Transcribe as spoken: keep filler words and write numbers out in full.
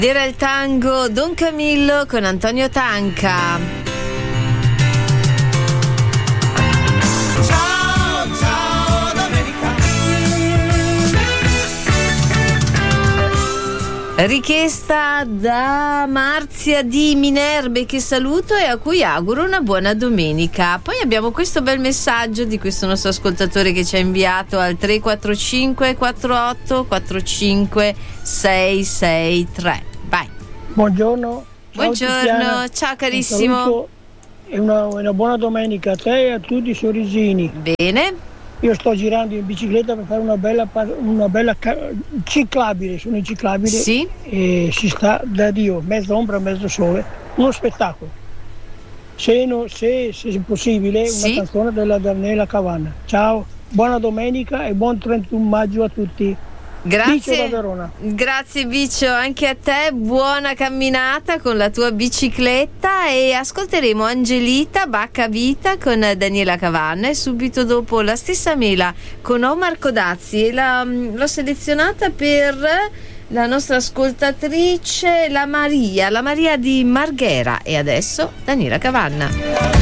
Era il tango Don Camillo con Antonio Tanca. Ciao, ciao domenica. Richiesta da Marzia di Minerbe, che saluto e a cui auguro una buona domenica. Poi abbiamo questo bel messaggio di questo nostro ascoltatore che ci ha inviato al tre quattro cinque quattro otto quattro cinque sei sei tre. Vai. Buongiorno. Ciao Buongiorno, Tiziana. ciao carissimo. Un saluto e una, una buona domenica a te e a tutti i sorrisini. Bene. Io sto girando in bicicletta per fare una bella, una bella ca- ciclabile, sono in ciclabile. Sì. E si sta da Dio, mezzo ombra, mezzo sole, uno spettacolo. Se, no, se, se è possibile, Sì. una canzone della Daniela Cavanna. Ciao, buona domenica e buon trentuno maggio a tutti. Grazie. Bicio da Verona. Grazie Bicio, anche a te, buona camminata con la tua bicicletta e ascolteremo Angelita Bacca Vita con Daniela Cavanna e subito dopo La stessa mela con Omar Codazzi. E la, l'ho selezionata per la nostra ascoltatrice, la Maria, la Maria di Marghera, e adesso Daniela Cavanna.